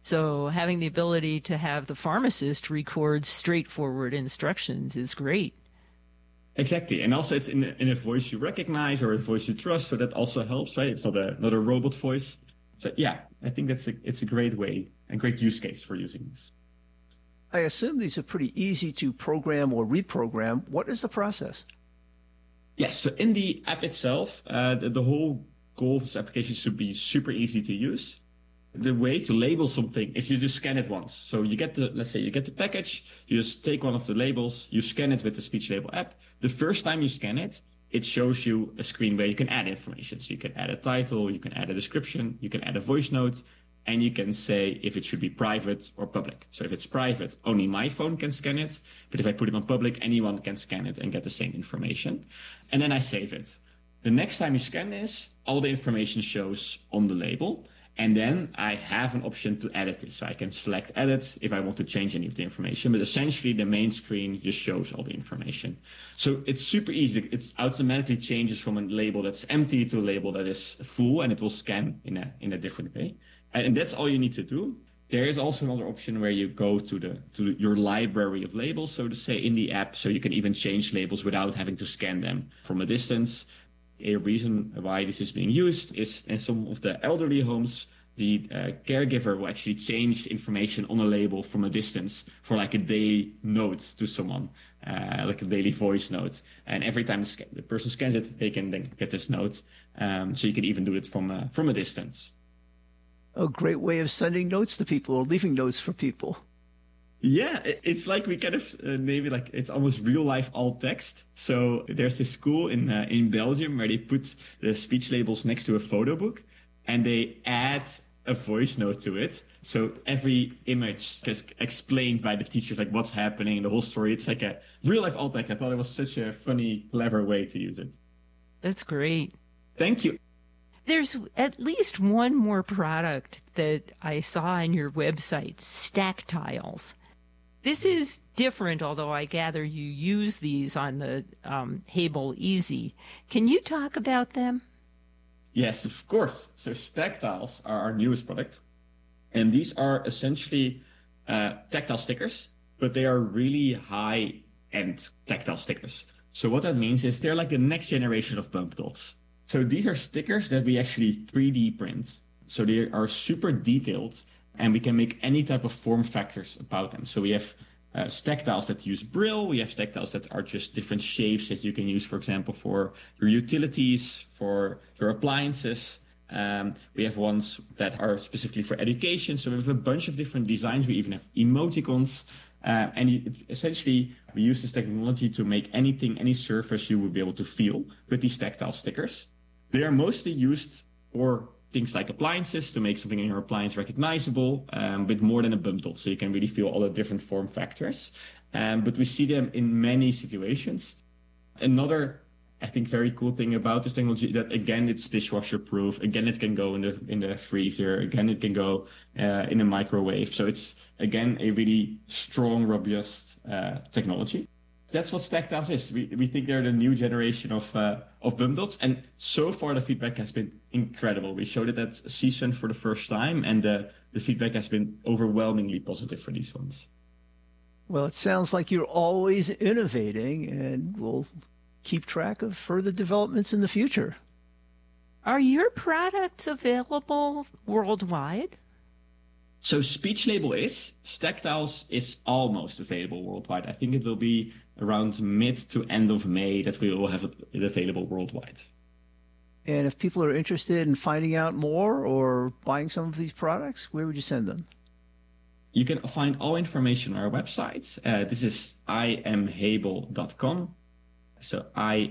So having the ability to have the pharmacist record straightforward instructions is great. Exactly. And also it's in a voice you recognize or a voice you trust. So that also helps, right? It's not a robot voice. So yeah, I think it's a great way and great use case for using this. I assume these are pretty easy to program or reprogram. What is the process? Yes. So in the app itself, the whole goal of this application should be super easy to use. The way to label something is you just scan it once. So let's say you get the package, you just take one of the labels, you scan it with the speech label app. The first time you scan it, it shows you a screen where you can add information. So you can add a title, you can add a description, you can add a voice note, and you can say if it should be private or public. So if it's private, only my phone can scan it. But if I put it on public, anyone can scan it and get the same information. And then I save it. The next time you scan this, all the information shows on the label. And then I have an option to edit this. So I can select edit if I want to change any of the information. But essentially, the main screen just shows all the information. So it's super easy. It automatically changes from a label that's empty to a label that is full, and it will scan in a different way. And that's all you need to do. There is also another option where you go to your library of labels, so to say, in the app. So you can even change labels without having to scan them from a distance. A reason why this is being used is in some of the elderly homes, the caregiver will actually change information on a label from a distance for like a daily note to someone, like a daily voice note. And every time the person scans it, they can then get this note. So you can even do it from a distance. A great way of sending notes to people or leaving notes for people. Yeah, it's like we kind of maybe like it's almost real life alt text. So there's this school in Belgium where they put the speech labels next to a photo book and they add a voice note to it. So every image is explained by the teachers, like what's happening, the whole story. It's like a real life alt text. I thought it was such a funny, clever way to use it. That's great. Thank you. There's at least one more product that I saw on your website, Stacktiles. This is different, although I gather you use these on the Hable Easy. Can you talk about them? Yes, of course. So Stacktiles are our newest product. And these are essentially tactile stickers, but they are really high-end tactile stickers. So what that means is they're like the next generation of bump dots. So these are stickers that we actually 3D print. So they are super detailed, and we can make any type of form factors about them. So we have Stacktiles that use Braille. We have Stacktiles that are just different shapes that you can use, for example, for your utilities, for your appliances. We have ones that are specifically for education. So we have a bunch of different designs. We even have emoticons. Essentially, we use this technology to make anything, any surface you would be able to feel with these tactile stickers. They are mostly used for things like appliances to make something in your appliance recognizable, but more than a bump dot, so you can really feel all the different form factors. But we see them in many situations. Another, I think, very cool thing about this technology that, again, it's dishwasher proof. Again, it can go in the freezer. Again, it can go in a microwave. So it's, again, a really strong, robust technology. That's what Stacktiles is. We think they're the new generation of bump dots, and so far the feedback has been incredible. We showed it at CSUN for the first time, and the feedback has been overwhelmingly positive for these ones. Well, it sounds like you're always innovating, and we'll keep track of further developments in the future. Are your products available worldwide? So Speech Label is. Stacktiles is almost available worldwide. I think it will be around mid to end of May that we will have it available worldwide. And if people are interested in finding out more or buying some of these products, where would you send them? You can find all information on our website. This is iamhable.com. So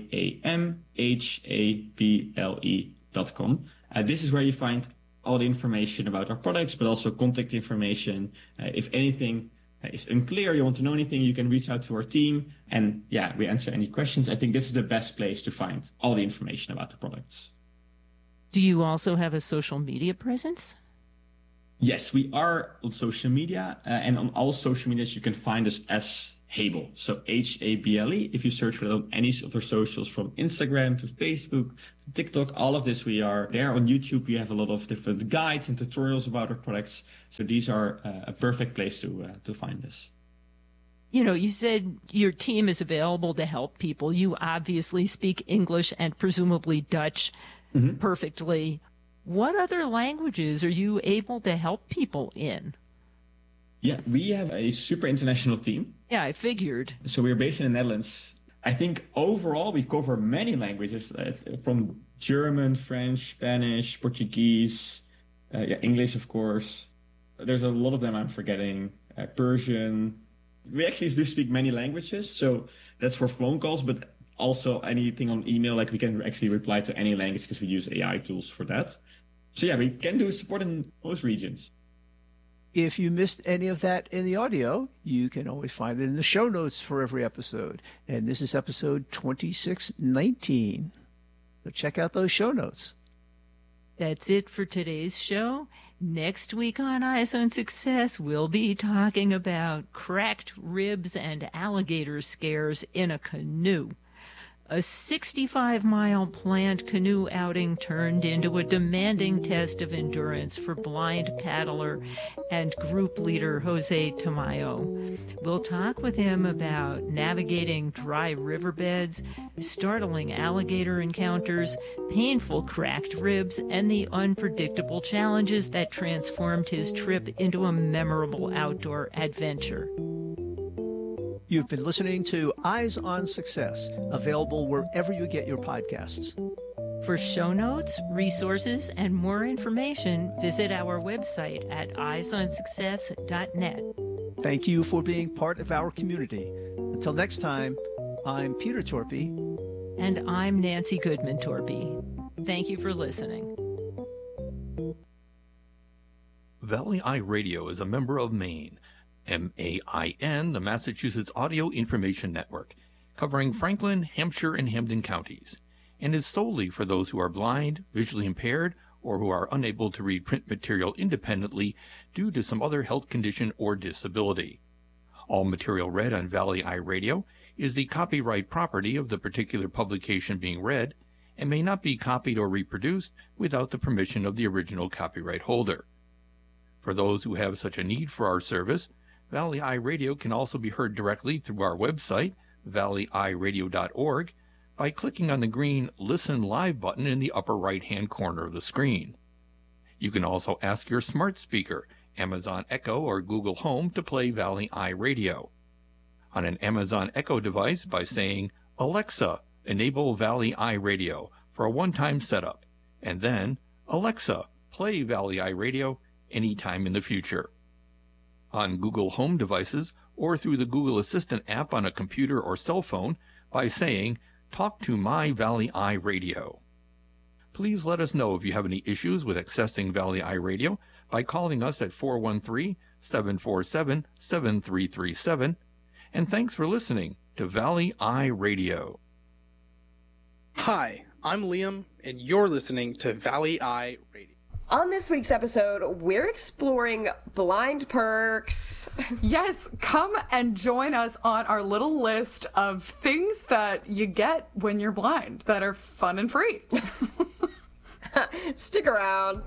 iamhable.com. This is where you find all the information about our products, but also contact information. If anything is unclear, you want to know anything, you can reach out to our team. And yeah, we answer any questions. I think this is the best place to find all the information about the products. Do you also have a social media presence? Yes, we are on social media. And on all social medias, you can find us as Hable. So Hable. If you search for it on any of their socials, from Instagram to Facebook, to TikTok, all of this, we are there. On YouTube, we have a lot of different guides and tutorials about our products. So these are a perfect place to find this. You know, you said your team is available to help people. You obviously speak English and presumably Dutch perfectly. What other languages are you able to help people in? Yeah, we have a super international team. Yeah, I figured. So we're based in the Netherlands. I think overall we cover many languages, from German, French, Spanish, Portuguese, English, of course. There's a lot of them I'm forgetting. Persian. We actually do speak many languages, so that's for phone calls, but also anything on email, like we can actually reply to any language because we use AI tools for that. So yeah, we can do support in most regions. If you missed any of that in the audio, you can always find it in the show notes for every episode. And this is episode 2619. So check out those show notes. That's it for today's show. Next week on Eyes on Success, we'll be talking about cracked ribs and alligator scares in a canoe. A 65-mile planned canoe outing turned into a demanding test of endurance for blind paddler and group leader Jose Tamayo. We'll talk with him about navigating dry riverbeds, startling alligator encounters, painful cracked ribs, and the unpredictable challenges that transformed his trip into a memorable outdoor adventure. You've been listening to Eyes on Success, available wherever you get your podcasts. For show notes, resources, and more information, visit our website at eyesonsuccess.net. Thank you for being part of our community. Until next time, I'm Peter Torpy. And I'm Nancy Goodman Torpy. Thank you for listening. Valley Eye Radio is a member of MAIN, MAIN, the Massachusetts Audio Information Network, covering Franklin, Hampshire, and Hampden counties, and is solely for those who are blind, visually impaired, or who are unable to read print material independently due to some other health condition or disability. All material read on Valley Eye Radio is the copyright property of the particular publication being read and may not be copied or reproduced without the permission of the original copyright holder. For those who have such a need for our service, Valley Eye Radio can also be heard directly through our website, valleyeyeradio.org, by clicking on the green Listen Live button in the upper right-hand corner of the screen. You can also ask your smart speaker, Amazon Echo or Google Home, to play Valley Eye Radio. On an Amazon Echo device by saying, "Alexa, enable Valley Eye Radio" for a one-time setup, and then, "Alexa, play Valley Eye Radio" anytime in the future. On Google Home devices or through the Google Assistant app on a computer or cell phone by saying, "Talk to my Valley Eye Radio." Please let us know if you have any issues with accessing Valley Eye Radio by calling us at 413-747-7337. And thanks for listening to Valley Eye Radio. Hi, I'm Liam, and you're listening to Valley Eye Radio. On this week's episode, we're exploring blind perks. Yes, come and join us on our little list of things that you get when you're blind that are fun and free. Stick around.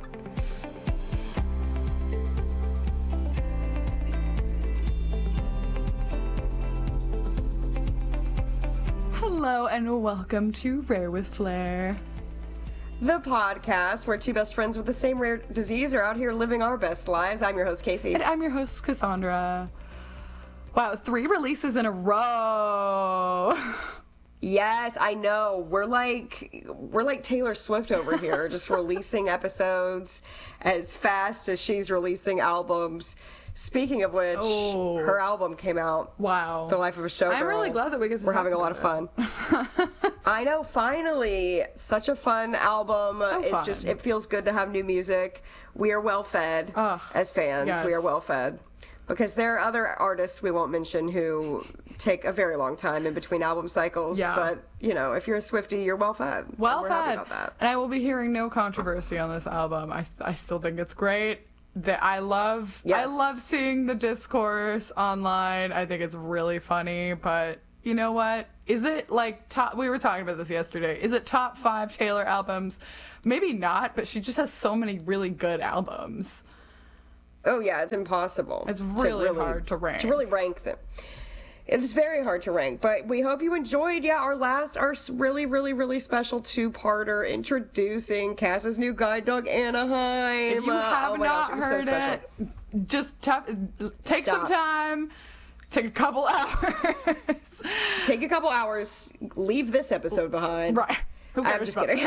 Hello and welcome to Rare with Flair, The podcast where two best friends with the same rare disease are out here living our best lives. I'm your host, Casey. and I'm your host, Cassandra. Wow, 3 releases in a row. Yes, I know. We're like Taylor Swift over here, just releasing episodes as fast as she's releasing albums. Speaking of which, her album came out. Wow. The Life of a Showgirl. I'm really glad that we get to We're talk having a lot about of fun. I know, finally. Such a fun album. So It's fun. just, it feels good to have new music. We are well fed as fans. yes. We are well fed. Because there are other artists we won't mention who take a very long time in between album cycles. Yeah. But, you know, if you're a Swiftie, you're well fed. Well We're happy fed. about that. And I will be hearing no controversy on this album. I still think it's great. I love seeing the discourse online. I think it's really funny, but you know what? Is it like top? We were talking about this yesterday. Is it top 5 Taylor albums? Maybe not, but she just has so many really good albums. Oh yeah, it's impossible. It's really hard to rank. To really rank them. It's very hard to rank, but we hope you enjoyed, our really, really, really special 2-parter introducing Cass's new guide dog, Anaheim. If you have not heard it, just take some time, take a couple hours. Take a couple hours, leave this episode behind. Right. Who cares? I'm just kidding.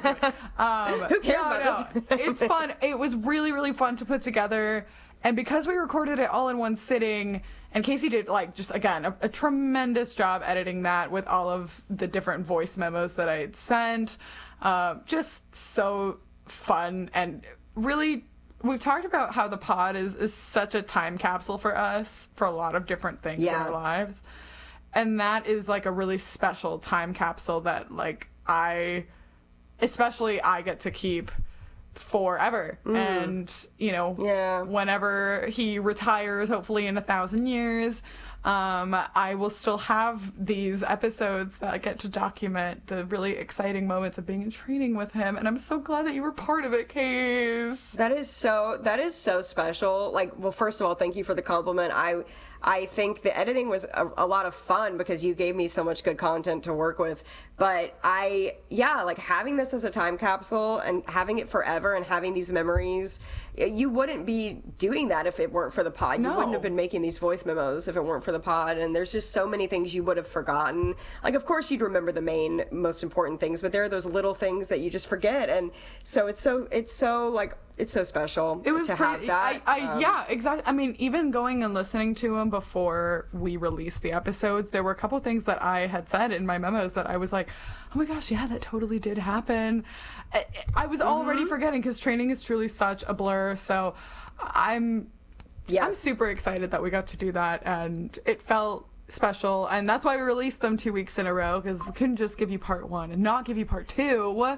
Who cares about this? It's fun. It was really, really fun to put together. And because we recorded it all in one sitting, and Casey did, a tremendous job editing that with all of the different voice memos that I had sent. Just so fun. And really, we've talked about how the pod is such a time capsule for us for a lot of different things in our lives. And that is, a really special time capsule that, I get to keep forever. And whenever he retires, hopefully in 1,000 years, I will still have these episodes that I get to document the really exciting moments of being in training with him, and I'm so glad that you were part of it, Case. That is so special. Well, first of all, thank you for the compliment. I think the editing was a lot of fun because you gave me so much good content to work with. But having this as a time capsule and having it forever and having these memories, you wouldn't be doing that if it weren't for the pod. No. You wouldn't have been making these voice memos if it weren't for the pod. And there's just so many things you would have forgotten. Of course you'd remember the main, most important things, but there are those little things that you just forget. And so it's so special. It was to have that. Yeah, exactly. I mean, even going and listening to him before we released the episodes, there were a couple things that I had said in my memos that I was like, oh my gosh, yeah, that totally did happen. I was already forgetting because training is truly such a blur. So I'm super excited that we got to do that, and it felt special. And that's why we released them 2 weeks in a row, because we couldn't just give you part 1 and not give you part 2.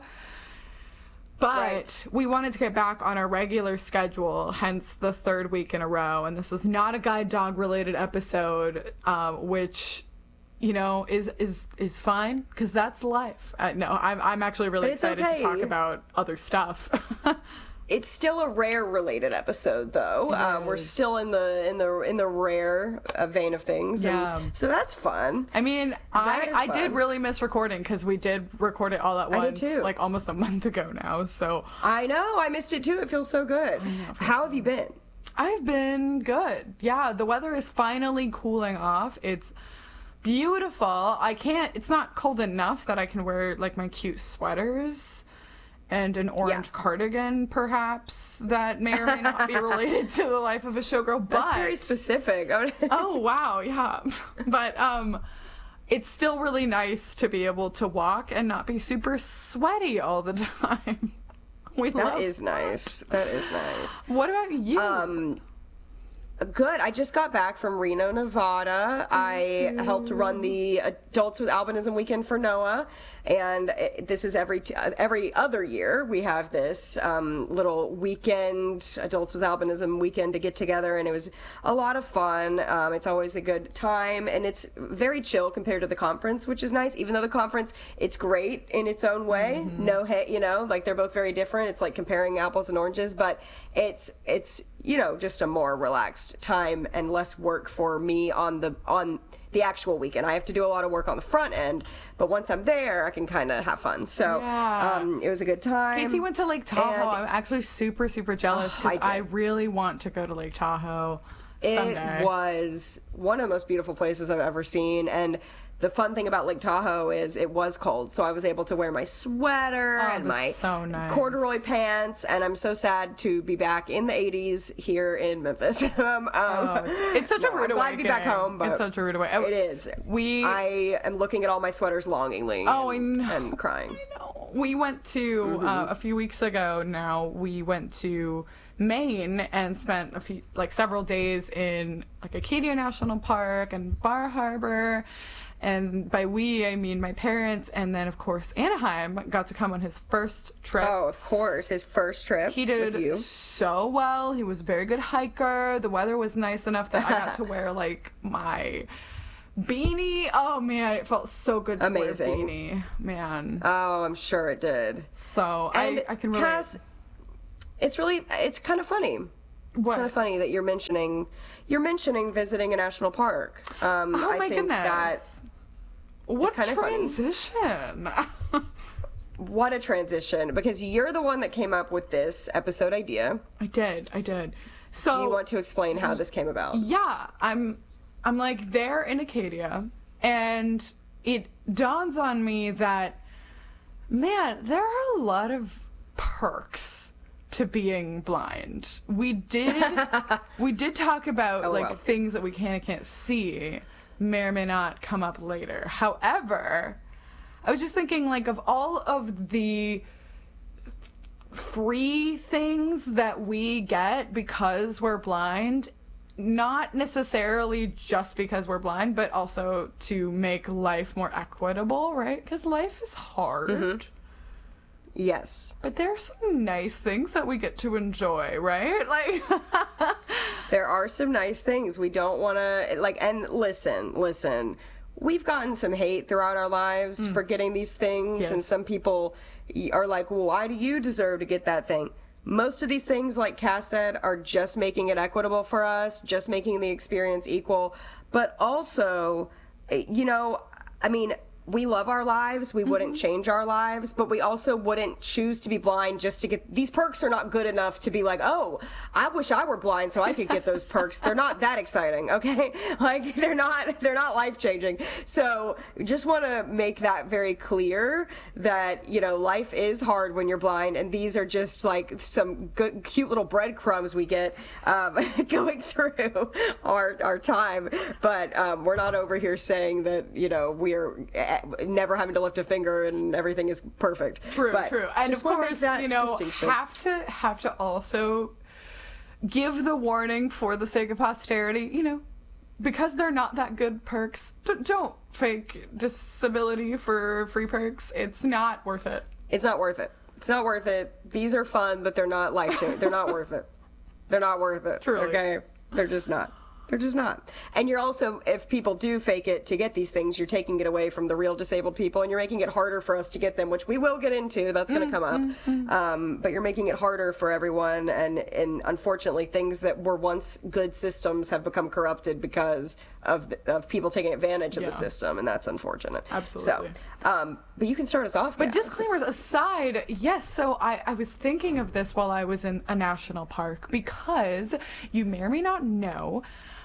But we wanted to get back on our regular schedule, hence the 3rd week in a row. And this is not a guide dog related episode, which, is fine, because that's life. No, I'm actually really excited to talk about other stuff. It's still a rare related episode, though. We're still in the rare vein of things, and so that's fun. I mean, I did really miss recording because we did record it all at once, almost a month ago now. So I know I missed it too. It feels so good. How have you been? I've been good. Yeah, the weather is finally cooling off. It's beautiful. It's not cold enough that I can wear my cute sweaters and an orange cardigan, perhaps, that may or may not be related to the life of a showgirl. But that's very specific. Oh, wow, yeah. But it's still really nice to be able to walk and not be super sweaty all the time. That is nice. What about you? Good. I just got back from Reno, Nevada. I helped run the Adults with Albinism weekend for NOAA, and this is every other year we have this little weekend, Adults with Albinism weekend, to get together, and it was a lot of fun. It's always a good time, and it's very chill compared to the conference, which is nice. Even though the conference, it's great in its own way. No hate, they're both very different. It's like comparing apples and oranges, but it's just a more relaxed time and less work for me on the actual weekend. I have to do a lot of work on the front end, but once I'm there, I can kind of have fun. So it was a good time. Casey went to Lake Tahoe. I'm actually super, super jealous because I really want to go to Lake Tahoe someday. It was one of the most beautiful places I've ever seen, and the fun thing about Lake Tahoe is it was cold, so I was able to wear my sweater and my corduroy pants, and I'm so sad to be back in the 80s here in Memphis. It's such a rude awakening. I'm glad to be back home, but it's such a rude awakening. It is. I am looking at all my sweaters longingly and crying. I know. We went to, a few weeks ago now, we went to Maine and spent several days in Acadia National Park and Bar Harbor. And by we, I mean my parents, and then, of course, Anaheim got to come on his first trip. Oh, of course, his first trip. He with did you. so well. He was a very good hiker. The weather was nice enough that I got to wear, like, my beanie. Oh, man, it felt so good to Amazing. wear a beanie. Man. Oh, I'm sure it did. So And I can relate. Cass, it's kind of funny. It's What? kind of funny that you're mentioning visiting a national park. Oh, I my think goodness. What kinda funny. transition. what a transition, because you're the one that came up with this episode idea. I did. So Do you want to explain how this came about? yeah, I'm like there in Acadia, and it dawns on me that, man, there are a lot of perks to being blind. We did talk about like wow. things that we can't see may or may not come up later. However, I was just thinking, like, of all of the free things that we get because we're blind, not necessarily just because we're blind, but also to make life more equitable, right? Because life is hard. Mm-hmm. Yes. But there are some nice things that we get to enjoy, right? Like, There are some nice things. We don't want to, like, and listen. We've gotten some hate throughout our lives for getting these things, Yes. and some people are like, well, why do you deserve to get that thing? Most of these things, like Cass said, are just making it equitable for us, just making the experience equal. But also, you know, I mean, we love our lives. We wouldn't change our lives, but we also wouldn't choose to be blind just to get these perks. Are not good enough to be like, oh, I wish I were blind so I could get those perks. They're not that exciting, okay? Like, they're not life changing. So just want to make that very clear that, you know, life is hard when you're blind, and these are just like some good, cute little breadcrumbs we get going through our time. But we're not over here saying that, you know, we're never having to lift a finger and everything is perfect. True. And just of wanna make course, that you know, distinction. have to also give the warning for the sake of posterity, you know, because they're not that good perks. Don't fake disability for free perks. It's not worth it. It's not worth it. It's not worth it. These are fun, but they're not life-changing. They're not worth it. They're not worth it. Truly. Okay? They're just not. They're just not. And you're also, if people do fake it to get these things, you're taking it away from the real disabled people, and you're making it harder for us to get them, which we will get into. That's going to come up. But you're making it harder for everyone, and unfortunately, things that were once good systems have become corrupted because of people taking advantage of Yeah. the system, and that's unfortunate. Absolutely. So, but you can start us off. But Cass. disclaimers aside, yes, so I was thinking of this while I was in a national park, because you may or may not know,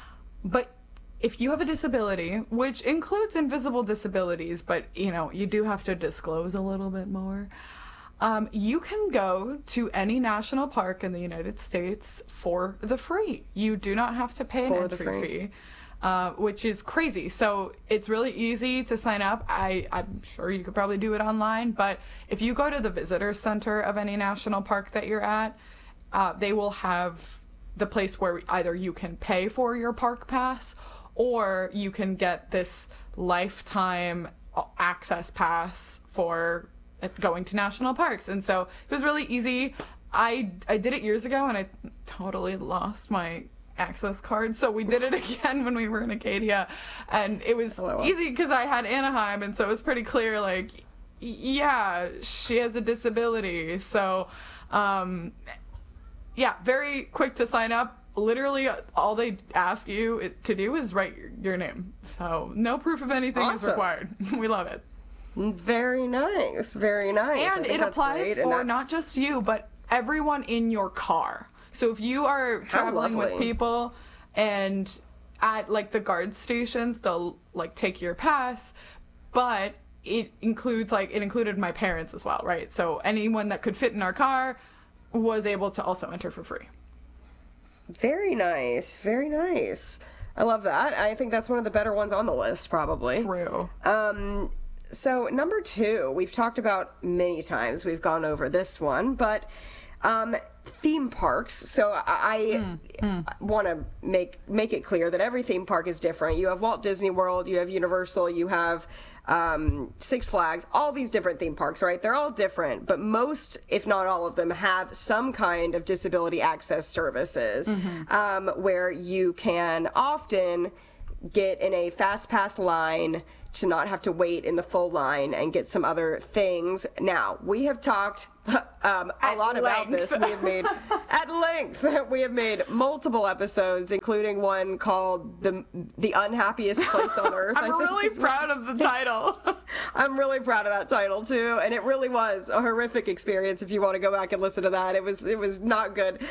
but if you have a disability, which includes invisible disabilities, but, you know, you do have to disclose a little bit more, you can go to any national park in the United States for the free. You do not have to pay an For the entry free. fee. Which is crazy. So it's really easy to sign up. I'm sure you could probably do it online, but if you go to the visitor center of any national park that you're at, they will have the place where either you can pay for your park pass, or you can get this lifetime access pass for going to national parks. And so it was really easy. I did it years ago, and I totally lost my access card, so we did it again when we were in Acadia, and it was easy because I had Anaheim, and so it was pretty clear, like, yeah, she has a disability. So yeah, very quick to sign up. Literally all they ask you to do is write your name, so no proof of anything is Awesome. required. We love it. Very nice. Very nice. I And think it that's applies great, and for that- not just you, but everyone in your car. So if you are traveling with lovely. people, and at like the guard stations, they'll like take your pass, but it included my parents as well, right? So anyone that could fit in our car was able to also enter for free. Very nice. Very nice. I love that. I think that's one of the better ones on the list, probably. True. So number 2, we've talked about many times. We've gone over this one, but theme parks. So I want to make it clear that every theme park is different. You have Walt Disney World, you have Universal, you have Six Flags, all these different theme parks, right? They're all different, but most, if not all of them, have some kind of disability access services, where you can often get in a fast pass line to not have to wait in the full line and get some other things. Now, we have talked a lot about this. We have made at length. We have made multiple episodes, including one called the unhappiest place on earth. I'm really proud of the title. I'm really proud of that title too, and it really was a horrific experience. If you want to go back and listen to that, it was not good.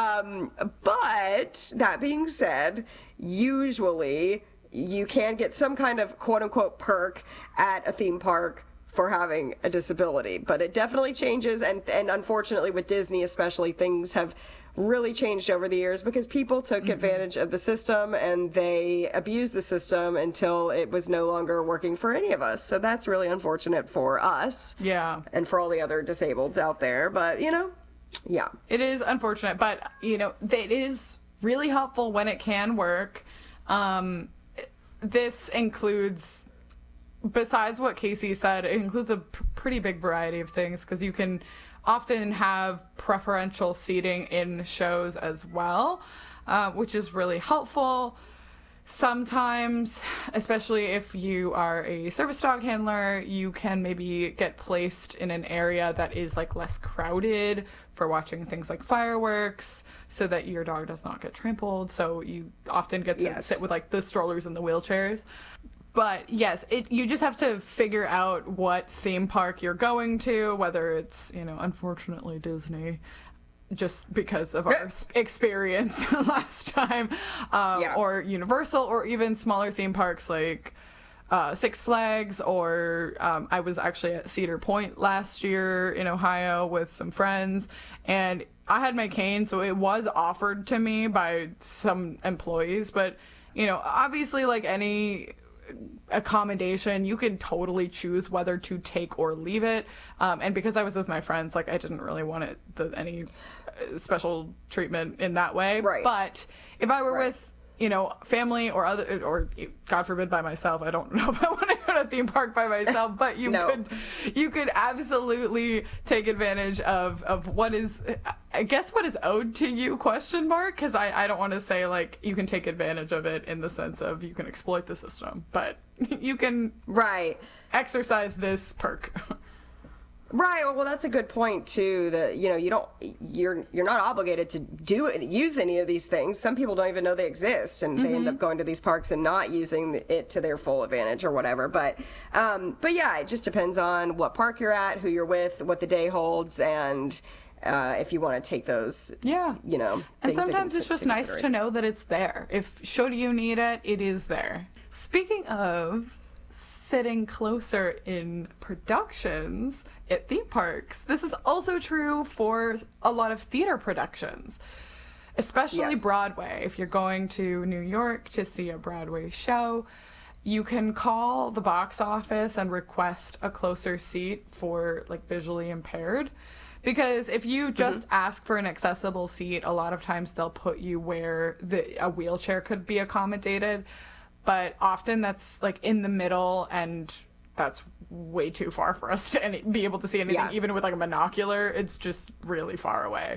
But that being said, usually you can get some kind of quote-unquote perk at a theme park for having a disability. But it definitely changes, and unfortunately with Disney especially, things have really changed over the years because people took advantage of the system and they abused the system until it was no longer working for any of us. So that's really unfortunate for us. Yeah. And for all the other disableds out there. But, yeah. It is unfortunate, but, it is really helpful when it can work. This includes, besides what Casey said, it includes a pretty big variety of things because you can often have preferential seating in shows as well, which is really helpful. Sometimes, especially if you are a service dog handler, you can maybe get placed in an area that is like less crowded for watching things like fireworks so that your dog does not get trampled. So you often get to sit with like the strollers and the wheelchairs. But yes, you just have to figure out what theme park you're going to, whether it's, unfortunately Disney, just because of our experience last time, or Universal, or even smaller theme parks like Six Flags, or I was actually at Cedar Point last year in Ohio with some friends, and I had my cane, so it was offered to me by some employees, but, obviously like any accommodation, you can totally choose whether to take or leave it, and because I was with my friends, like I didn't really want any special treatment in that way, right? But if I were with family or God forbid by myself, I don't know if I want to go to a theme park by myself, but you could absolutely take advantage of what is, I guess, what is owed to you, because I don't want to say like you can take advantage of it in the sense of you can exploit the system, but you can exercise this perk. Right. Well, that's a good point too. That you're not obligated to use any of these things. Some people don't even know they exist, and they end up going to these parks and not using it to their full advantage or whatever. But yeah, it just depends on what park you're at, who you're with, what the day holds, and if you want to take those. Yeah. And sometimes it's just nice to know that it's there. If should you need it, it is there. Speaking of sitting closer in productions at theme parks, this is also true for a lot of theater productions, especially Broadway. If you're going to New York to see a Broadway show, you can call the box office and request a closer seat for like visually impaired, because if you just ask for an accessible seat, a lot of times they'll put you where a wheelchair could be accommodated. But often that's like in the middle, and that's way too far for us to be able to see anything. Even with like a monocular, it's just really far away.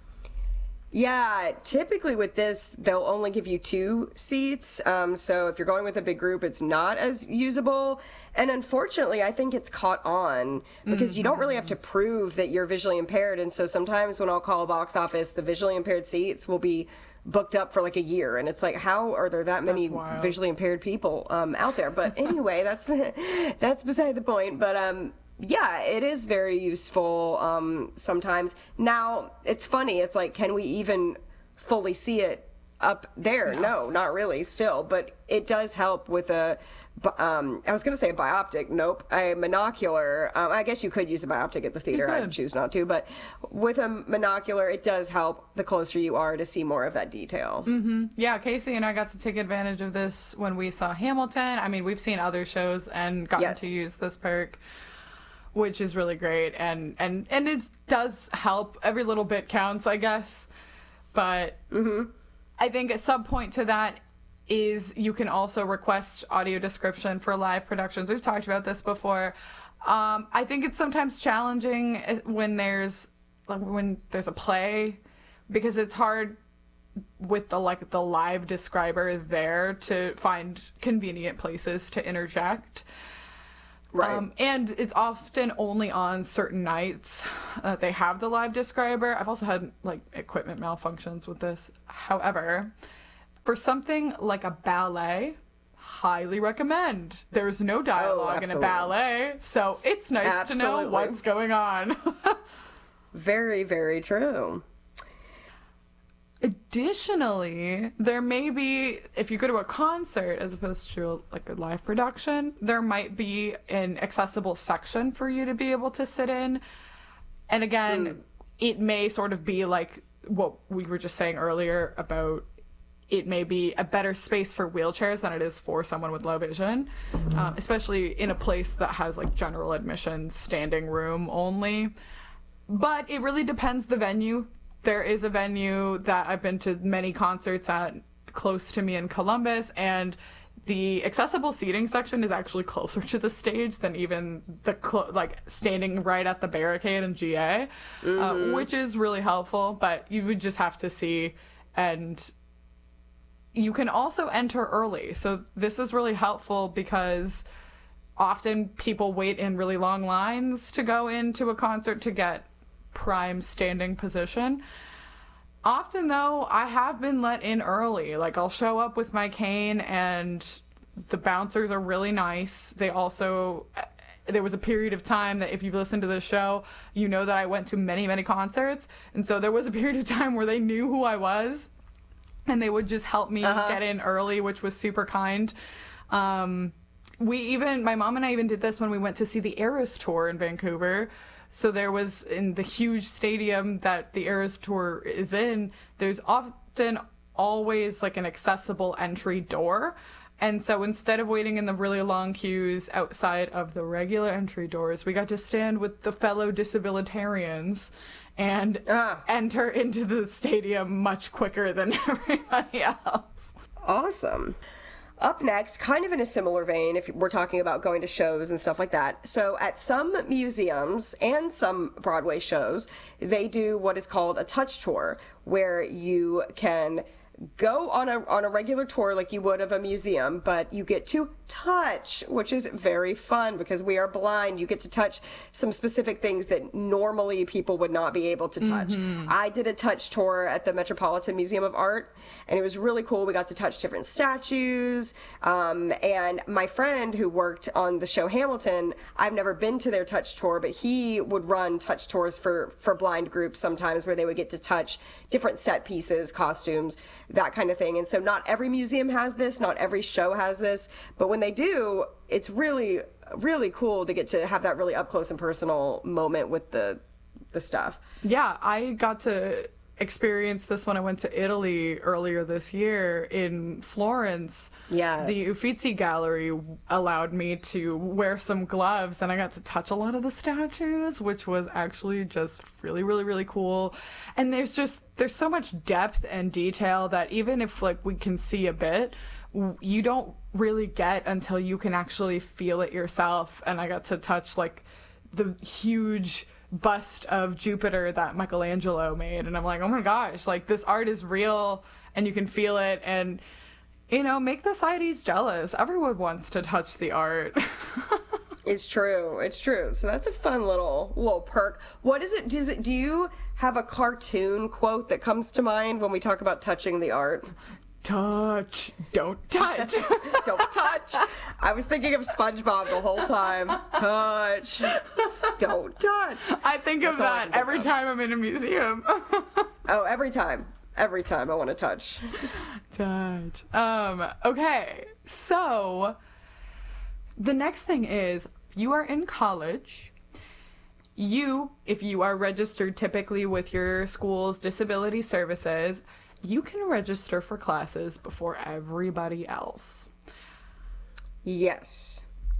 Yeah, typically with this, they'll only give you 2 seats. So if you're going with a big group, it's not as usable. And unfortunately, I think it's caught on because you don't really have to prove that you're visually impaired. And so sometimes when I'll call a box office, the visually impaired seats will be booked up for like a year, and it's like, how are there that many visually impaired people out there? But anyway, that's beside the point. But yeah, it is very useful sometimes. Now, it's funny, it's like, can we even fully see it up there? No, not really still, but it does help with I was going to say a bioptic. Nope. A monocular. I guess you could use a bioptic at the theater. I choose not to. But with a monocular, it does help the closer you are to see more of that detail. Yeah, Casey and I got to take advantage of this when we saw Hamilton. I mean, we've seen other shows and gotten to use this perk. which is really great. And it does help. Every little bit counts, I guess. But I think a sub point to that is you can also request audio description for live productions. We've talked about this before. I think it's sometimes challenging when there's a play, because it's hard with the live describer there to find convenient places to interject. Right. And it's often only on certain nights they have the live describer. I've also had equipment malfunctions with this. However, for something like a ballet, highly recommend. There's no dialogue in a ballet, so it's nice to know what's going on. Very, very true. Additionally, there may be, if you go to a concert as opposed to a live production, there might be an accessible section for you to be able to sit in. And again, it may sort of be like what we were just saying earlier about it may be a better space for wheelchairs than it is for someone with low vision, especially in a place that has general admission standing room only. But it really depends the venue. There is a venue that I've been to many concerts at close to me in Columbus, and the accessible seating section is actually closer to the stage than even the standing right at the barricade in GA, which is really helpful. But you would just have to see, and you can also enter early. So this is really helpful because often people wait in really long lines to go into a concert to get prime standing position. Often, though, I have been let in early. I'll show up with my cane, and the bouncers are really nice. They also... There was a period of time that if you've listened to this show, you know that I went to many, many concerts. And so there was a period of time where they knew who I was, and they would just help me get in early, which was super kind. My mom and I even did this when we went to see the Eras Tour in Vancouver. So there was, in the huge stadium that the Eras Tour is in, there's often always an accessible entry door. And so instead of waiting in the really long queues outside of the regular entry doors, we got to stand with the fellow disabilitarians and enter into the stadium much quicker than everybody else. Awesome. Up next, kind of in a similar vein, if we're talking about going to shows and stuff like that. So at some museums and some Broadway shows, they do what is called a touch tour, where you can go on a regular tour like you would of a museum, but you get to touch, which is very fun because we are blind. You get to touch some specific things that normally people would not be able to touch. I did a touch tour at the Metropolitan Museum of Art, and it was really cool. We got to touch different statues, and my friend who worked on the show Hamilton, I've never been to their touch tour, but he would run touch tours for blind groups sometimes, where they would get to touch different set pieces, costumes, that kind of thing. And so not every museum has this, not every show has this, but when they do, it's really, really cool to get to have that really up close and personal moment with the stuff. Yeah, I got to experience this when I went to Italy earlier this year in Florence. Yes. The Uffizi Gallery allowed me to wear some gloves, and I got to touch a lot of the statues, which was actually just really, really, really cool. And there's so much depth and detail that even if we can see a bit, you don't really get until you can actually feel it yourself. And I got to touch the huge bust of Jupiter that Michelangelo made, and I'm like, oh my gosh, this art is real and you can feel it, and make the Scites jealous. Everyone wants to touch the art. It's true. So that's a fun little perk. What is it? Do you have a cartoon quote that comes to mind when we talk about touching the art? Touch, don't touch. Don't touch. I was thinking of SpongeBob the whole time. Touch, don't touch. I think of that every time I'm in a museum. Oh, every time I want to touch. Touch. Okay, so the next thing is, you are in college. If you are registered typically with your school's disability services, you can register for classes before everybody else. Yes.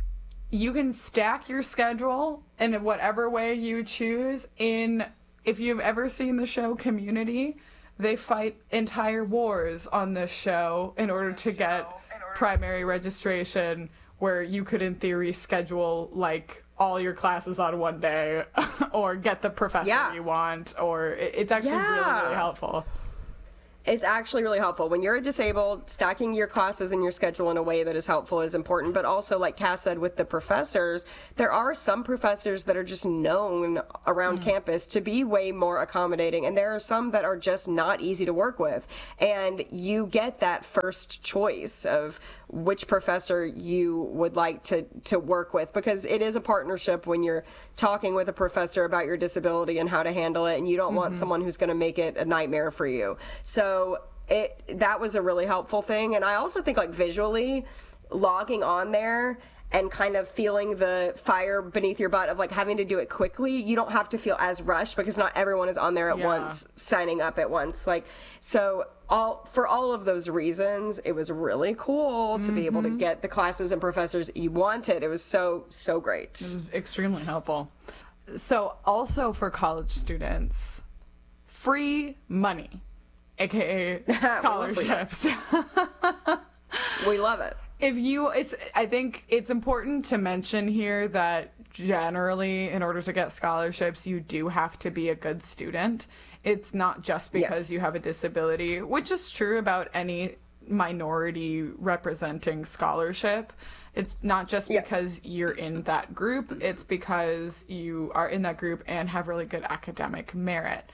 you can stack your schedule in whatever way you choose. If you've ever seen the show Community, they fight entire wars on this show in order to get primary registration, where you could, in theory, schedule, like, all your classes on one day or get the professor you want, or it's actually really, really helpful. It's actually really helpful. When you're disabled, stacking your classes in your schedule in a way that is helpful is important. But also, like Cass said, with the professors, there are some professors that are just known around campus to be way more accommodating. And there are some that are just not easy to work with. And you get that first choice of which professor you would like to work with, because it is a partnership when you're talking with a professor about your disability and how to handle it. And you don't want someone who's going to make it a nightmare for you. So that was a really helpful thing. And I also think, like, visually logging on there and kind of feeling the fire beneath your butt of, like, having to do it quickly, you don't have to feel as rushed, because not everyone is on there at once, signing up at once. Like, so for all of those reasons, it was really cool to be able to get the classes and professors you wanted. It was so great. It was extremely helpful. So also for college students, free money, aka scholarships. We love it. I think it's important to mention here that generally, in order to get scholarships, you do have to be a good student. It's not just because you have a disability, which is true about any minority representing scholarship. It's not just because you're in that group. It's because you are in that group and have really good academic merit.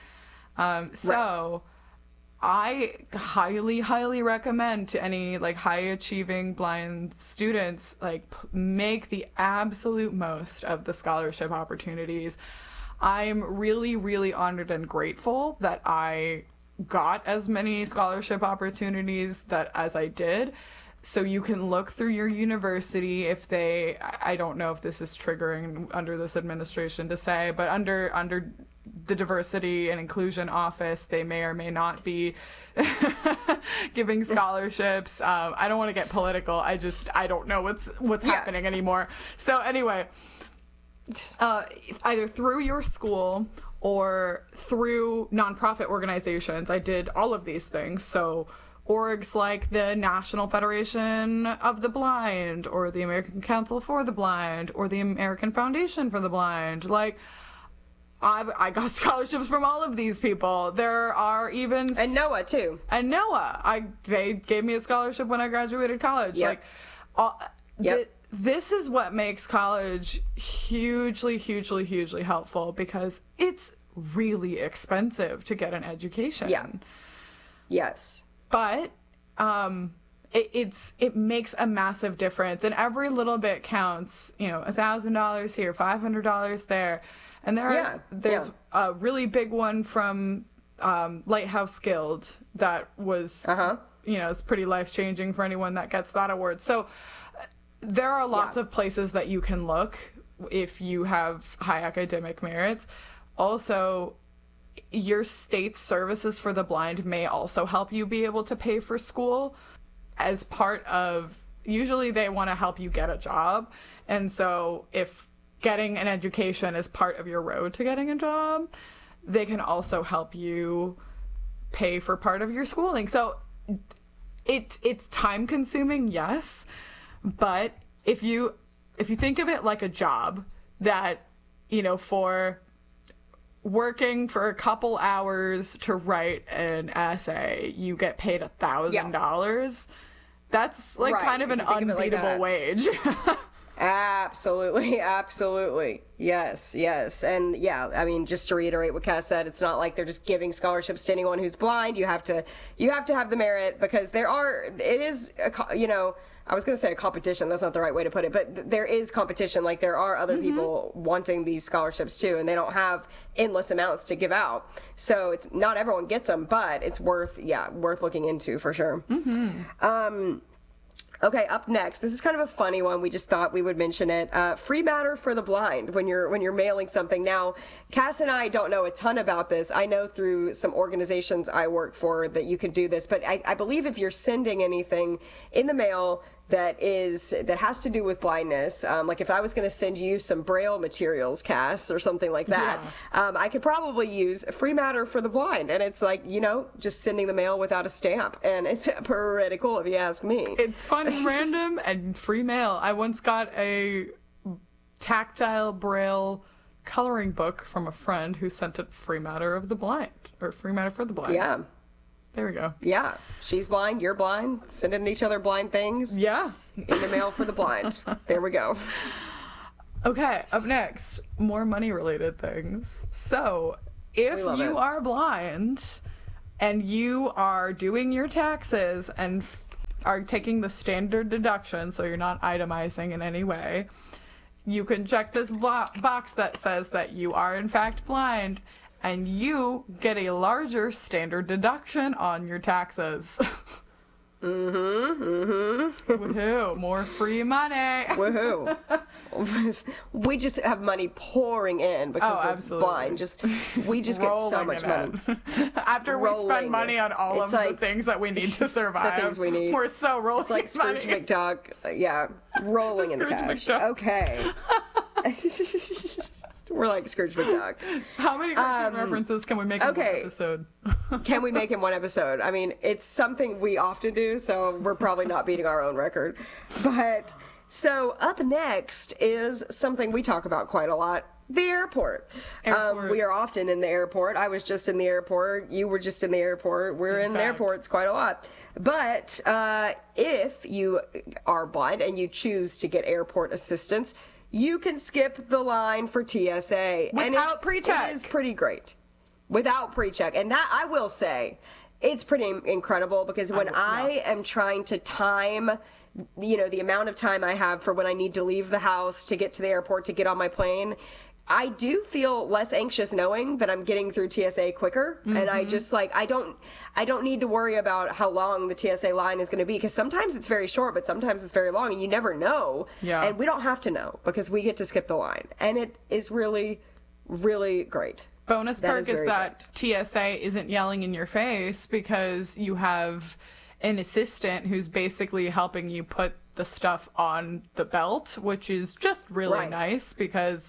I highly, highly recommend to any, like, high achieving blind students, like, make the absolute most of the scholarship opportunities. I'm really, really honored and grateful that I got as many scholarship opportunities as I did. So you can look through your university if I don't know if this is triggering under this administration to say, but under the diversity and inclusion office, they may or may not be giving scholarships. I don't want to get political. I don't know what's happening anymore. So anyway, either through your school or through nonprofit organizations, I did all of these things. So orgs like the National Federation of the Blind, or the American Council for the Blind, or the American Foundation for the Blind, like, I got scholarships from all of these people. There are even... And NOAA, too. And NOAA. They gave me a scholarship when I graduated college. Yep. This is what makes college hugely, hugely, hugely helpful, because it's really expensive to get an education. Yeah. Yes. But it makes a massive difference, and every little bit counts. $1,000 here, $500 there. And there's a really big one from Lighthouse Guild that was, it's pretty life-changing for anyone that gets that award. So there are lots of places that you can look if you have high academic merits. Also, your state's services for the blind may also help you be able to pay for school as part of, usually they want to help you get a job. And so if getting an education is part of your road to getting a job, they can also help you pay for part of your schooling. So it's time consuming, yes, but if you think of it like a job that, for working for a couple hours to write an essay, you get paid $1,000. That's kind of an unbeatable wage. Absolutely. Yes. And just to reiterate what Cass said, it's not like they're just giving scholarships to anyone who's blind. You have to have the merit, because I was going to say a competition. That's not the right way to put it, but there is competition. Like, there are other people wanting these scholarships too, and they don't have endless amounts to give out. So it's not everyone gets them, but it's worth looking into for sure. Okay, up next, this is kind of a funny one. We just thought we would mention it. Free matter for the blind when you're mailing something. Now, Cass and I don't know a ton about this. I know through some organizations I work for that you can do this, but I believe if you're sending anything in the mail that has to do with blindness. Like if I was going to send you some Braille materials, Cass, or something like that, I could probably use Free Matter for the Blind. And it's like, just sending the mail without a stamp. And it's pretty cool if you ask me. It's fun and random and free mail. I once got a tactile Braille coloring book from a friend who sent it Free Matter of the Blind, or Free Matter for the Blind. Yeah. There we go. Yeah. She's blind, you're blind, sending each other blind things. Yeah. In the mail for the blind. There we go. Okay, up next, more money-related things. So, if you are blind and you are doing your taxes and are taking the standard deduction, so you're not itemizing in any way, you can check this box that says that you are in fact blind, and you get a larger standard deduction on your taxes. Woohoo! More free money. Woohoo! We just have money pouring in because we're blind. We just get so much money. After we spend money on all of the things that we need to survive, the things we need. We're so rolling. It's like Scrooge McDuck. Yeah, rolling in the cash. Okay. We're like Scrooge McDuck. How many cartoon references can we make in one episode? Can we make in one episode? I mean, it's something we often do, so we're probably not beating our own record. But, so up next is something we talk about quite a lot. The airport. We are often in the airport. I was just in the airport. You were just in the airport. We're in the airports quite a lot. But if you are blind and you choose to get airport assistance, you can skip the line for TSA. Without pre-check. It is pretty great. Without pre-check. And that, I will say, it's pretty incredible because when I am trying to time, the amount of time I have for when I need to leave the house to get to the airport to get on my plane, I do feel less anxious knowing that I'm getting through TSA quicker. Mm-hmm. And I just I don't need to worry about how long the TSA line is going to be, because sometimes it's very short, but sometimes it's very long and you never know. Yeah. And we don't have to know because we get to skip the line. And it is really, really great. Bonus perk is that TSA isn't yelling in your face because you have an assistant who's basically helping you put the stuff on the belt, which is just really nice because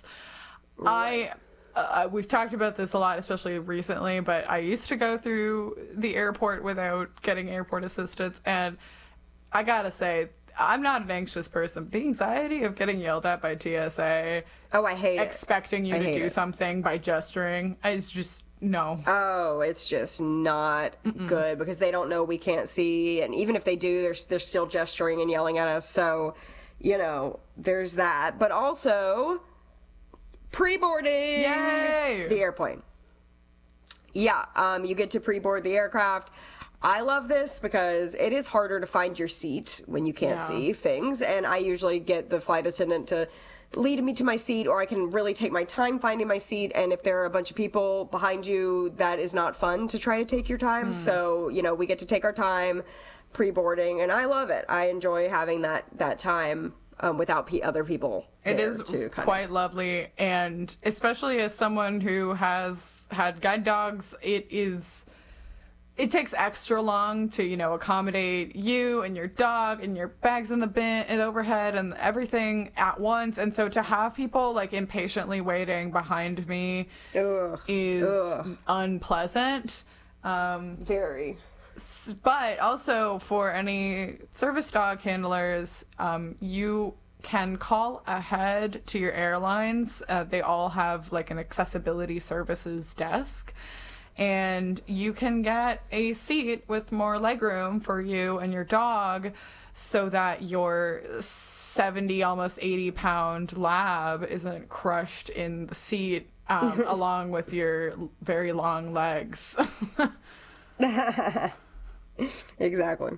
we've talked about this a lot, especially recently, but I used to go through the airport without getting airport assistance, and I gotta say, I'm not an anxious person. The anxiety of getting yelled at by TSA, I hate expecting you to do something by gesturing, is just no. Oh, it's just not good because they don't know we can't see, and even if they do, they're still gesturing and yelling at us. So, there's that. But also, pre-boarding the airplane. Yeah, you get to pre-board the aircraft. I love this because it is harder to find your seat when you can't see things, and I usually get the flight attendant to lead me to my seat, or I can really take my time finding my seat, and if there are a bunch of people behind you, that is not fun to try to take your time. So, we get to take our time pre-boarding, and I love it. I enjoy having that time without other people. It is quite lovely, and especially as someone who has had guide dogs, it takes extra long to, accommodate you and your dog and your bags in the bin and overhead and everything at once. And so to have people impatiently waiting behind me is unpleasant. Very. But also for any service dog handlers, you can call ahead to your airlines. They all have an accessibility services desk. And you can get a seat with more legroom for you and your dog so that your 70, almost 80-pound lab isn't crushed in the seat along with your very long legs. Exactly.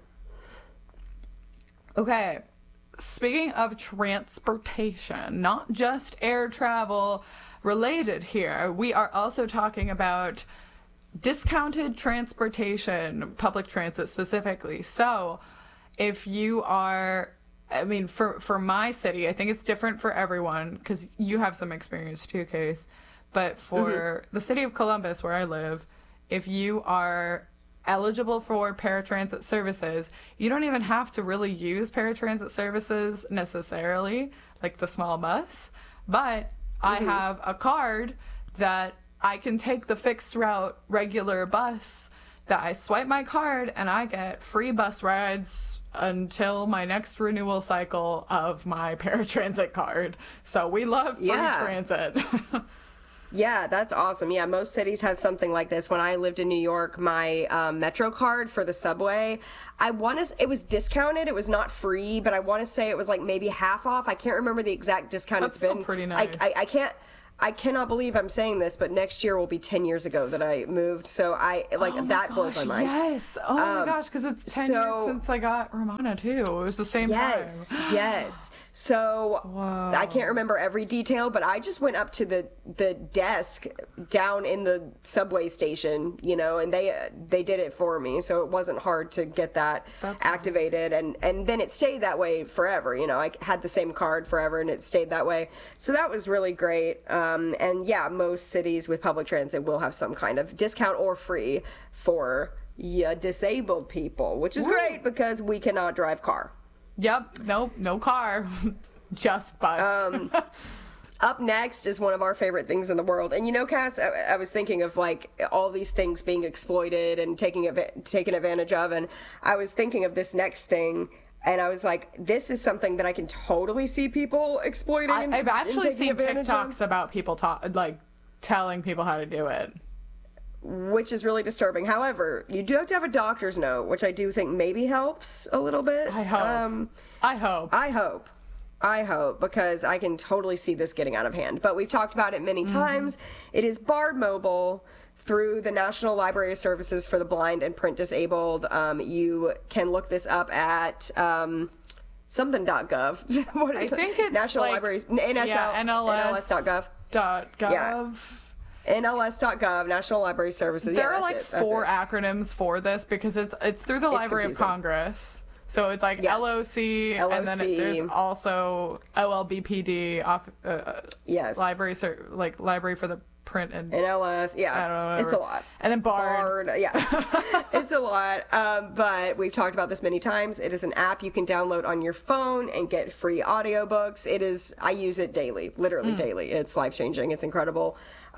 Okay. Speaking of transportation, not just air travel related here, we are also talking about discounted transportation, public transit specifically. So if you are, for my city, I think it's different for everyone because you have some experience too, Case. But for the city of Columbus, where I live, if you are eligible for paratransit services, you don't even have to really use paratransit services necessarily, like the small bus. But I have a card that I can take the fixed route regular bus, that I swipe my card and I get free bus rides until my next renewal cycle of my paratransit card. So we love free transit. Yeah, that's awesome. Yeah, most cities have something like this. When I lived in New York, my Metro card for the subway, it was discounted. It was not free, but I want to say it was like maybe half off. I can't remember the exact discount. That's it's been still pretty nice. I cannot believe I'm saying this, but next year will be 10 years ago that I moved. So that blows my mind. Yes. Oh my gosh, because it's 10 years since I got Romana too. It was the same time. Yes. So Whoa. I can't remember every detail, but I just went up to the desk down in the subway station, and they did it for me. So it wasn't hard to get that activated. And then it stayed that way forever. I had the same card forever and it stayed that way. So that was really great. And yeah, most cities with public transit will have some kind of discount or free for disabled people, which is great because we cannot drive car. Yep. Nope. No car. Just bus. Up next is one of our favorite things in the world. And Cass, I was thinking of like all these things being exploited and taken advantage of. And I was thinking of this next thing. And I was like, this is something that I can totally see people exploiting. I've actually seen TikToks of. About people telling people how to do it. Which is really disturbing. However, you do have to have a doctor's note, which I do think maybe helps a little bit. I hope. I hope, because I can totally see this getting out of hand. But we've talked about it many times. It is Bard Mobile through the National Library of Services for the Blind and Print Disabled. You can look this up at something.gov. I think it's National Libraries, NLS.gov. .gov. NLS.gov, National Library Services. There are like 4 acronyms for this because it's through the Library of Congress. So it's like LOC, and then there's also OLBPD, Library for the Print and NLS. Yeah, I don't know, it's a lot. And then Bard. Yeah, it's a lot. But we've talked about this many times. It is an app you can download on your phone and get free audiobooks. I use it daily, literally daily. It's life-changing. It's incredible.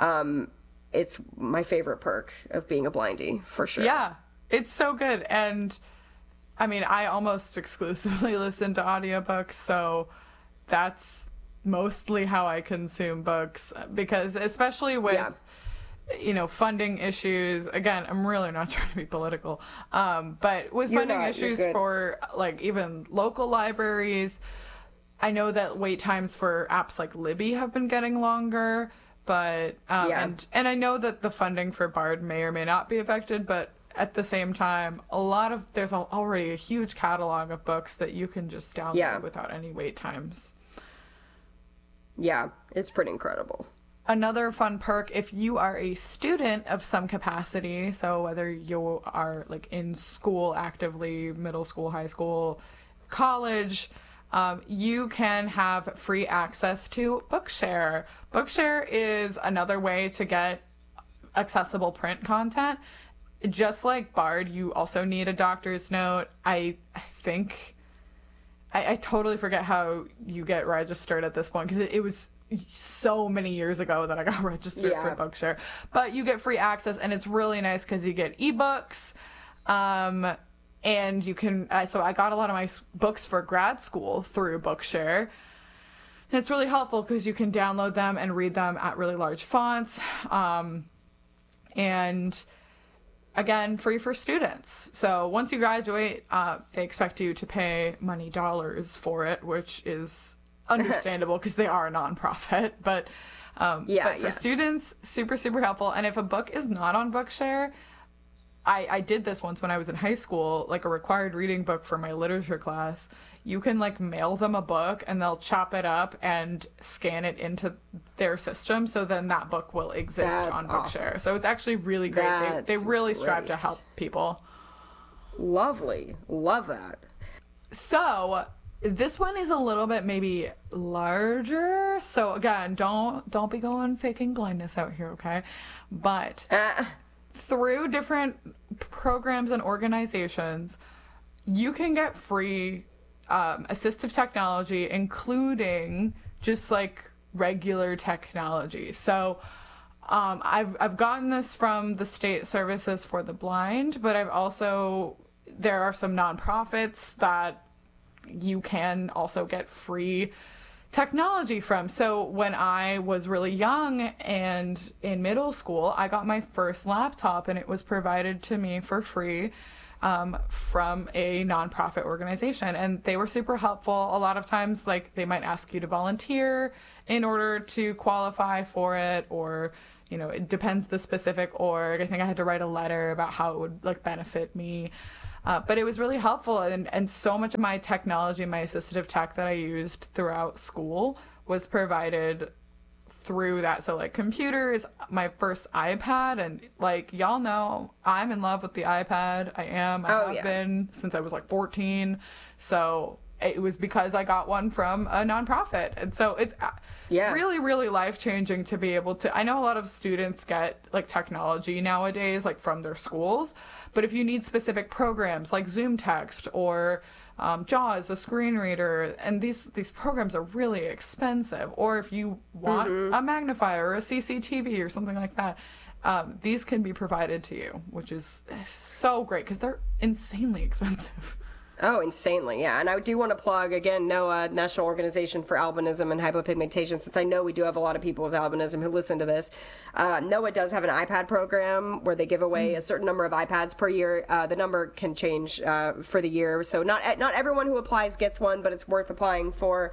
It's my favorite perk of being a blindie, for sure. Yeah, it's so good. And I mean, I almost exclusively listen to audiobooks, so that's mostly how I consume books, because especially with funding issues, again, I'm really not trying to be political, but with funding issues for like even local libraries, I know that wait times for apps like Libby have been getting longer, but and I know that the funding for Bard may or may not be affected, but at the same time, there's already a huge catalog of books that you can just download without any wait times. Yeah, it's pretty incredible. Another fun perk, if you are a student of some capacity, so whether you are like in school actively, middle school, high school, college, you can have free access to Bookshare. Bookshare is another way to get accessible print content. Just like Bard, you also need a doctor's note. I think... I totally forget how you get registered at this point, because it was so many years ago that I got registered for Bookshare. But you get free access, and it's really nice because you get ebooks, and you can... so I got a lot of my books for grad school through Bookshare. And it's really helpful because you can download them and read them at really large fonts. And... again, free for students. So once you graduate, they expect you to pay dollars for it, which is understandable because they are a nonprofit. But for students, super, super helpful. And if a book is not on Bookshare, I did this once when I was in high school, like a required reading book for my literature class. You can like mail them a book and they'll chop it up and scan it into their system. So then that book will exist on Bookshare. Awesome. So it's actually really great. They really strive to help people. Lovely. Love that. So this one is a little bit maybe larger. So again, don't be going faking blindness out here, okay? But through different programs and organizations, you can get free assistive technology, including just like regular technology. So I've gotten this from the State Services for the Blind, but there are some nonprofits that you can also get free technology from. So when I was really young and in middle school, I got my first laptop, and it was provided to me for free from a nonprofit organization, and they were super helpful. A lot of times, like, they might ask you to volunteer in order to qualify for it, or, you know, it depends the specific org. I think I had to write a letter about how it would, like, benefit me. But it was really helpful, and so much of my technology, my assistive tech that I used throughout school was provided through that. So, like, computers, my first iPad, and, like, y'all know, I'm in love with the iPad. I have been since I was, like, 14. So it was because I got one from a nonprofit. And so it's really, really life-changing to be able to... I know a lot of students get, like, technology nowadays, like, from their schools. But if you need specific programs like Zoom Text or JAWS, a screen reader, and these programs are really expensive, or if you want a magnifier or a CCTV or something like that, these can be provided to you, which is so great because they're insanely expensive. Oh, insanely, yeah. And I do want to plug, again, NOAA, National Organization for Albinism and Hypopigmentation, since I know we do have a lot of people with albinism who listen to this. NOAA does have an iPad program where they give away a certain number of iPads per year. The number can change for the year, so not everyone who applies gets one, but it's worth applying for.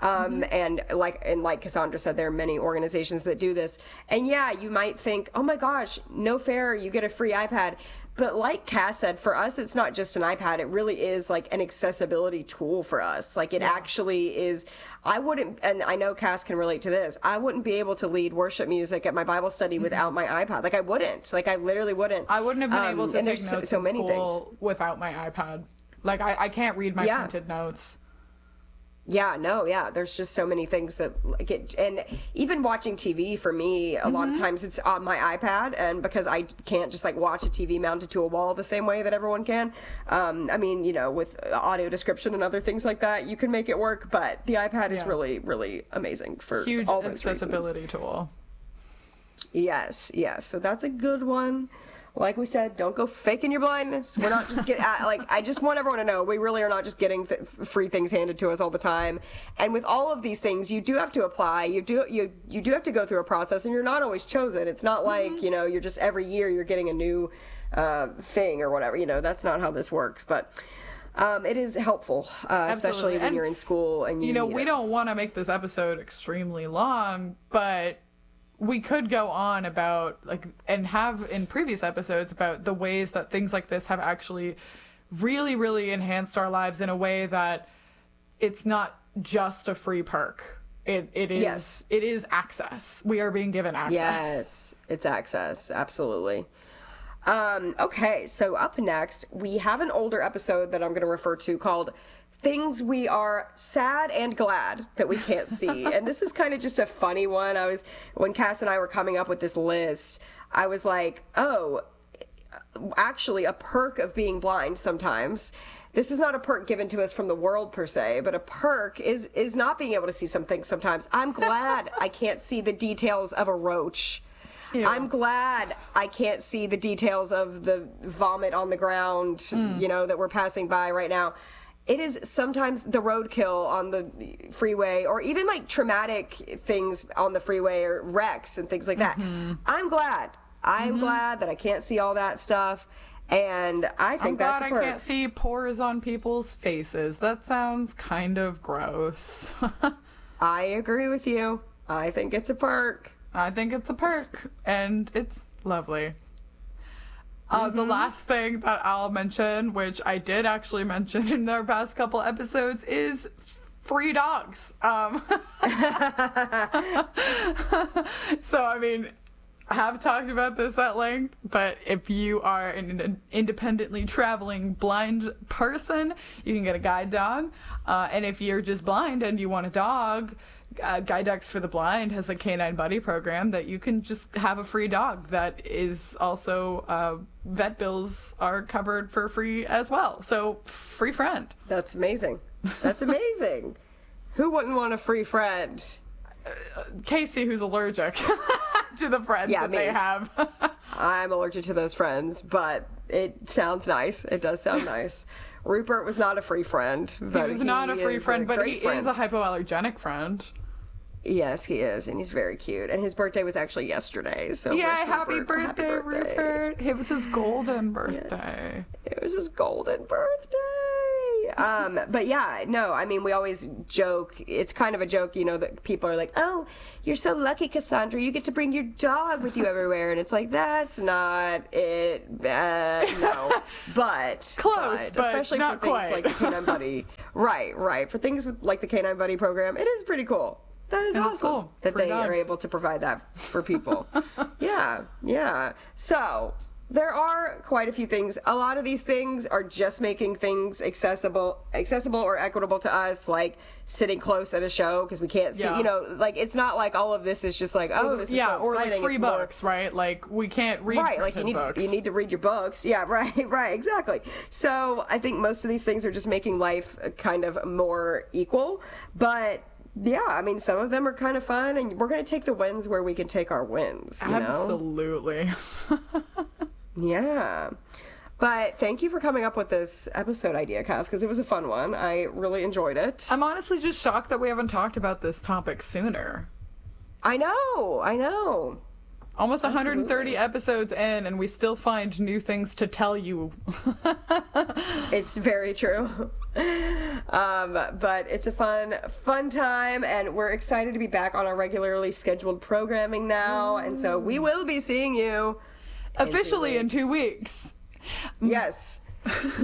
And like Cassandra said, there are many organizations that do this. And yeah, you might think, oh my gosh, no fair, you get a free iPad. But like Cass said, for us, it's not just an iPad. It really is like an accessibility tool for us. Like, it actually is. I wouldn't, and I know Cass can relate to this, I wouldn't be able to lead worship music at my Bible study without my iPad. Like, I wouldn't. Like, I literally wouldn't. I wouldn't have been able to take notes in school without my iPad. Like, I can't read my printed notes. Yeah, no, yeah. There's just so many things that get, and even watching TV for me, a lot of times it's on my iPad, and because I can't just like watch a TV mounted to a wall the same way that everyone can. I mean, you know, with audio description and other things like that, you can make it work, but the iPad is really, really amazing for huge all those accessibility reasons. Tool. Yes, yes. So that's a good one. Like we said, don't go faking your blindness. We're not just getting, I just want everyone to know, we really are not just getting free things handed to us all the time. And with all of these things, you do have to apply. You do have to go through a process, and you're not always chosen. It's not like, you know, you're just every year you're getting a new thing or whatever. You know, that's not how this works. But it is helpful, especially when you're in school. And you know, we don't want to make this episode extremely long, but we could go on about, like, and have in previous episodes about the ways that things like this have actually really, really enhanced our lives in a way that it's not just a free perk. It is access. We are being given access. Yes, it's access. Absolutely. Okay, so up next, we have an older episode that I'm going to refer to called Things We Are Sad and Glad That We Can't See. And this is kind of just a funny one. When Cass and I were coming up with this list, I was like, oh, actually a perk of being blind sometimes. This is not a perk given to us from the world per se, but a perk is not being able to see some things sometimes. I'm glad I can't see the details of a roach. Ew. I'm glad I can't see the details of the vomit on the ground, you know, that we're passing by right now. It is sometimes the roadkill on the freeway, or even like traumatic things on the freeway, or wrecks and things like that. I'm glad. I'm glad that I can't see all that stuff. And I think that's a perk. I'm glad I can't see pores on people's faces. That sounds kind of gross. I agree with you. I think it's a perk. I think it's a perk, and it's lovely. The last thing that I'll mention, which I did actually mention in their past couple episodes, is free dogs. So, I mean, I have talked about this at length, but if you are an independently traveling blind person, you can get a guide dog. And if you're just blind and you want a dog, Guide Dogs for the Blind has a canine buddy program that you can just have a free dog that is also vet bills are covered for free as well. So free friend. That's amazing. That's amazing. Who wouldn't want a free friend? Casey, who's allergic to the friends that they have. I'm allergic to those friends, but it sounds nice. It does sound nice. Rupert was not a free friend. But he was not a free friend, but he is a hypoallergenic friend. Yes, he is, and he's very cute. And his birthday was actually yesterday. So yeah, happy birthday, Rupert. It was his golden birthday. Yes, it was his golden birthday. But yeah, no, I mean, we always joke. It's kind of a joke, you know, that people are like, "Oh, you're so lucky, Cassandra. You get to bring your dog with you everywhere." And it's like, that's not it. No, but close, but especially not for things quite. like the Canine Buddy. Right. For things like the Canine Buddy program, it is pretty cool. That is awesome cool. that For they dogs. are able to provide that for people. Yeah. So there are quite a few things. A lot of these things are just making things accessible or equitable to us, like sitting close at a show because we can't see. Yeah. You know, like it's not like all of this is just like, oh, this is so or like exciting. free It's more- books, right? Like we can't read Right, like printed books. you need to read your books. Yeah, right, exactly. So I think most of these things are just making life kind of more equal, but. Yeah, I mean, some of them are kind of fun, and we're going to take the wins where we can take our wins. You know? Absolutely. Yeah. But thank you for coming up with this episode idea, Cass, because it was a fun one. I really enjoyed it. I'm honestly just shocked that we haven't talked about this topic sooner. I know. Almost 130 Absolutely. episodes in, and we still find new things to tell you. It's very true. But it's a fun time, and we're excited to be back on our regularly scheduled programming now. And so we will be seeing you Officially in 2 weeks. Yes.